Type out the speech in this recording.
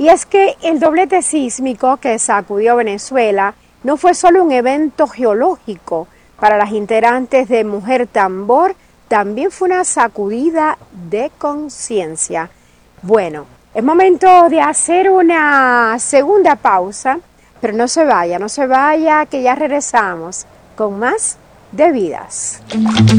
Y es que el doblete sísmico que sacudió Venezuela no fue solo un evento geológico para las integrantes de Mujer Tambor, también fue una sacudida de conciencia. Bueno, es momento de hacer una segunda pausa, pero no se vaya, que ya regresamos con más de Vidas.